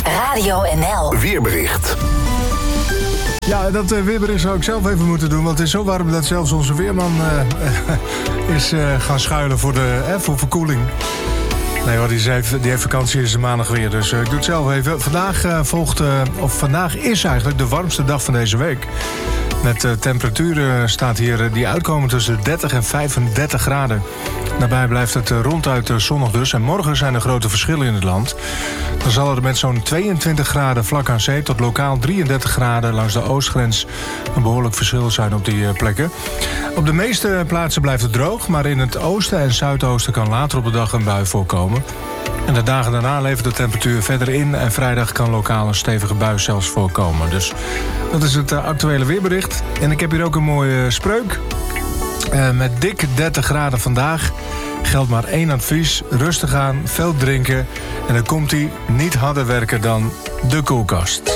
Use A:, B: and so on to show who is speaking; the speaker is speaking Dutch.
A: Radio NL.
B: Weerbericht.
C: Ja, dat weerbericht zou ik zelf even moeten doen. Want het is zo warm dat zelfs onze weerman is gaan schuilen voor verkoeling. Nee hoor, die heeft vakantie, is maandag weer. Dus ik doe het zelf even. Vandaag is eigenlijk de warmste dag van deze week. Met temperaturen staat hier die uitkomen tussen 30 en 35 graden. Daarbij blijft het ronduit zonnig dus. En morgen zijn er grote verschillen in het land. Dan zal er met zo'n 22 graden vlak aan zee tot lokaal 33 graden langs de oostgrens een behoorlijk verschil zijn op die plekken. Op de meeste plaatsen blijft het droog, maar in het oosten en zuidoosten kan later op de dag een bui voorkomen. En de dagen daarna levert de temperatuur verder in en vrijdag kan lokaal een stevige bui zelfs voorkomen. Dus dat is het actuele weerbericht. En ik heb hier ook een mooie spreuk. Met dik 30 graden vandaag geldt maar één advies. Rustig aan, veel drinken. En dan komt hij niet harder werken dan de koelkast.